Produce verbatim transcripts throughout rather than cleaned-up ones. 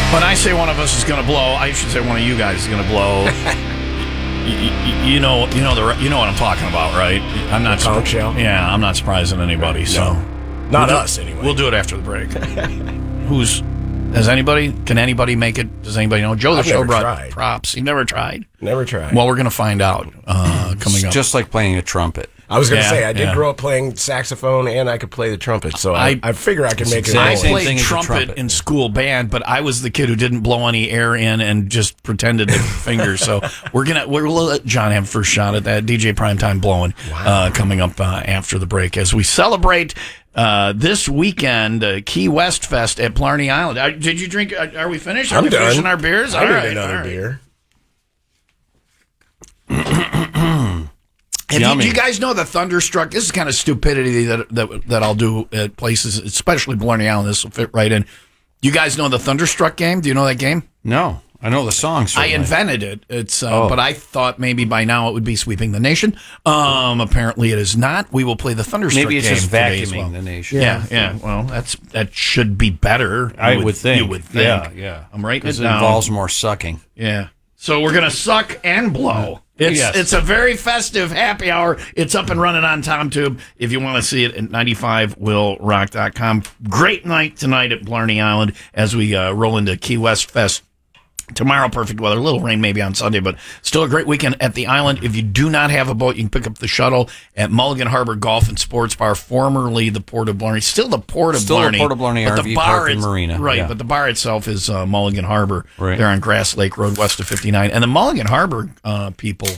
When I say one of us is going to blow, I should say one of you guys is going to blow. you, you know, you know the, you know what I'm talking about, right? I'm not. The conch shell? Yeah, I'm not surprising anybody. No. So, not we'll us do, anyway. We'll do it after the break. Who's? Has anybody? Can anybody make it? Does anybody know? Joe the I've show never brought tried. props. You've never tried? Never tried. Well, we're going to find out uh, coming up. Just like playing a trumpet. I was going to Yeah, say, I did yeah. grow up playing saxophone and I could play the trumpet, so I, I- I figure I can make it. exact I noise. same played thing as a trumpet, trumpet. in school band, but I was the kid who didn't blow any air in and just pretended to fingers. So we're gonna we're gonna let John have first shot at that. D J Primetime blowing uh, coming up uh, after the break as we celebrate uh, this weekend uh, Key West Fest at Blarney Island. Uh, did you drink? Uh, are we finished? Are I'm we done. finishing our beers? I All need right, another all right. beer. Have you, Yummy. do you guys know the Thunderstruck? This is kind of stupidity that that that I'll do at places, especially Blarney Island. This will fit right in. You guys know the Thunderstruck game? Do you know that game? No, I know the song. I certainly. invented it. It's, uh, Oh. but I thought maybe by now it would be sweeping the nation. Um, apparently it is not. We will play the Thunderstruck Maybe it's game just today as vacuuming well. the nation. Yeah, yeah. Well, that's that should be better. I You would think. You would think. Yeah, yeah. I'm writing it Because it down. involves more sucking. Yeah. So we're gonna suck and blow. It's Yes. it's a very festive happy hour. It's up and running on TomTube. If you want to see it at ninety-five will rock dot com. Great night tonight at Blarney Island as we uh, roll into Key West Fest. Tomorrow, perfect weather. A little rain maybe on Sunday, but still a great weekend at the island. If you do not have a boat, you can pick up the shuttle at Mulligan Harbor Golf and Sports Bar, formerly the Port of Blarney. Still the Port of Still the Blarney. Port of Blarney but R the V bar Park and is- Marina, Right, yeah. but the bar itself is uh, Mulligan Harbor. Right. They're on Grass Lake Road, west of fifty-nine. And the Mulligan Harbor uh, people,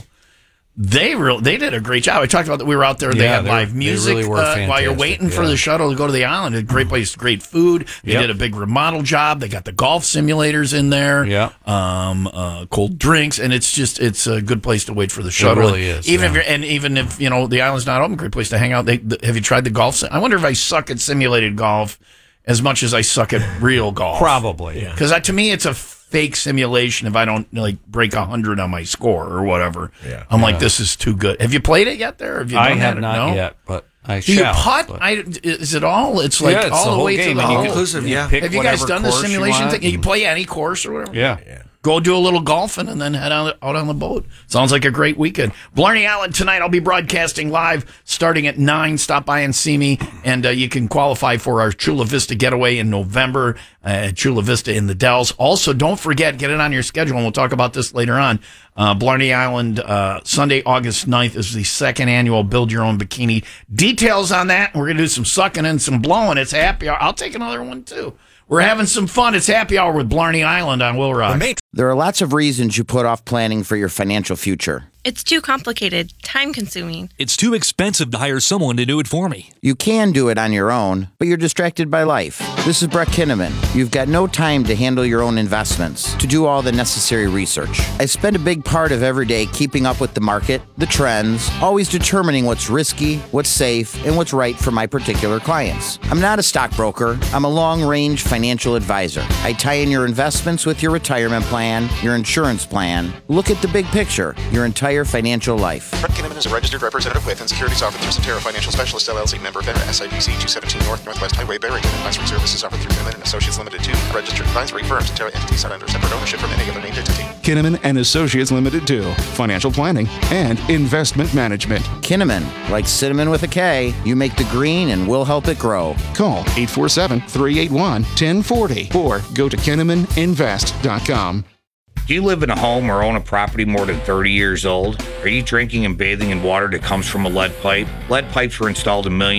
they real they did a great job. I talked about that. We were out there. They Yeah, had they- live they music really were uh, while you're fantastic, waiting for yeah. the shuttle to go to the island. A great place, great food. They Yep. did a big remodel job. They got the golf simulators in there. Yeah. Um, uh, cold drinks, and it's just it's a good place to wait for the shuttle. really is, Even if yeah. you're and even if you know the island's not open, great place to hang out. They, the, have you tried the golf? sim- I wonder if I suck at simulated golf as much as I suck at real golf. Probably. Yeah. Because to me, it's a fake simulation if I don't like break a hundred on my score or whatever. Yeah. I'm like, this is too good. Have you played it yet? There, have you I done have that? not No? yet, but I Do you shall. putt? but- I, is it all? It's like yeah, it's all the the, whole way game. to the and you hole. can- Inclusive, you yeah. pick Have you guys whatever done the course simulation want thing? You can and- play any course or whatever. Yeah. Yeah. Go do a little golfing and then head out, out on the boat. Sounds like a great weekend. Blarney Island tonight. I'll be broadcasting live starting at nine. Stop by and see me. And uh, you can qualify for our Chula Vista getaway in November uh, at Chula Vista in the Dells. Also, don't forget, get it on your schedule, and we'll talk about this later on. Uh, Blarney Island, uh, Sunday, August ninth, is the second annual Build Your Own Bikini. Details on that. We're going to do some sucking and some blowing. It's happy hour. I'll take another one, too. We're having some fun. It's happy hour with Blarney Island on Will Rock. There are lots of reasons you put off planning for your financial future. It's too complicated, time consuming. It's too expensive to hire someone to do it for me. You can do it on your own, but you're distracted by life. This is Brett Kinnaman. You've got no time to handle your own investments, to do all the necessary research. I spend a big part of every day keeping up with the market, the trends, always determining what's risky, what's safe, and what's right for my particular clients. I'm not a stockbroker. I'm a long-range financial advisor. I tie in your investments with your retirement plan, your insurance plan. Look at the big picture, your entire financial life. Brett Kinnaman is a registered representative with and securities offered through Cetera Financial Specialist L L C, member FINRA, S I P C two seventeen North Northwest Highway, Barrington. Advisory services offered through Kinnaman and Associates Limited, two registered advisory firms. Cetera entities are under separate ownership from any other named entity. Kinnaman and Associates Limited two, financial planning and investment management. Kinnaman, like cinnamon with a K, you make the green and we'll help it grow. Call eight four seven, three eight one, one zero four zero or go to kinnaman invest dot com. Do you live in a home or own a property more than thirty years old? Are you drinking and bathing in water that comes from a lead pipe? Lead pipes were installed a million